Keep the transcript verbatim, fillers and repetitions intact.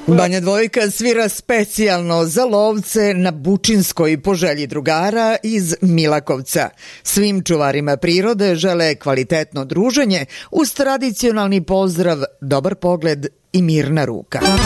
Banja Dvojka svira specijalno za lovce na Bučinskoj po želji drugara iz Milakovca. Svim čuvarima prirode žele kvalitetno druženje uz tradicionalni pozdrav, dobar pogled i mirna ruka.